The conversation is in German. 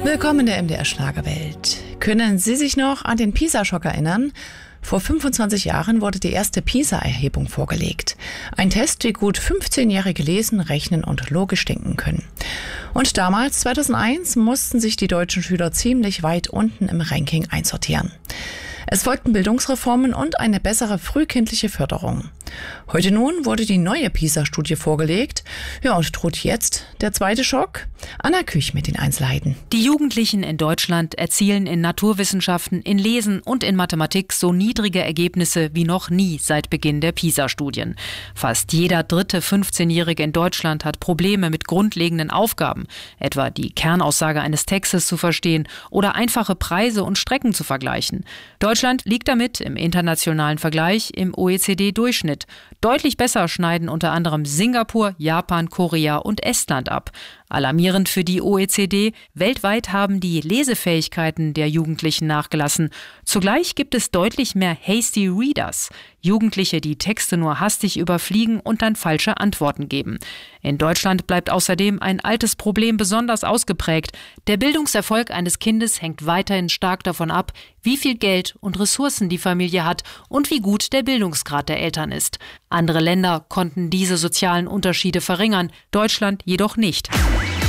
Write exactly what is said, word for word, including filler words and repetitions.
Willkommen in der M D R Schlagerwelt. Können Sie sich noch an den PISA-Schock erinnern? Vor fünfundzwanzig Jahren wurde die erste PISA-Erhebung vorgelegt. Ein Test, wie gut fünfzehnjährige lesen, rechnen und logisch denken können. Und damals, zweitausendeins, mussten sich die deutschen Schüler ziemlich weit unten im Ranking einsortieren. Es folgten Bildungsreformen und eine bessere frühkindliche Förderung. Heute nun wurde die neue PISA-Studie vorgelegt. Ja, und droht jetzt der zweite Schock? Anna Küch mit den Einzelheiten. Die Jugendlichen in Deutschland erzielen in Naturwissenschaften, in Lesen und in Mathematik so niedrige Ergebnisse wie noch nie seit Beginn der PISA-Studien. Fast jeder dritte fünfzehnjährige in Deutschland hat Probleme mit grundlegenden Aufgaben, etwa die Kernaussage eines Textes zu verstehen oder einfache Preise und Strecken zu vergleichen. Deutschland liegt damit im internationalen Vergleich im O E C D-Durchschnitt. Deutlich besser schneiden unter anderem Singapur, Japan, Korea und Estland ab. Alarmierend für die O E C D, weltweit haben die Lesefähigkeiten der Jugendlichen nachgelassen. Zugleich gibt es deutlich mehr Hasty Readers, Jugendliche, die Texte nur hastig überfliegen und dann falsche Antworten geben. In Deutschland bleibt außerdem ein altes Problem besonders ausgeprägt. Der Bildungserfolg eines Kindes hängt weiterhin stark davon ab, wie viel Geld und Ressourcen die Familie hat und wie gut der Bildungsgrad der Eltern ist. Andere Länder konnten diese sozialen Unterschiede verringern, Deutschland jedoch nicht.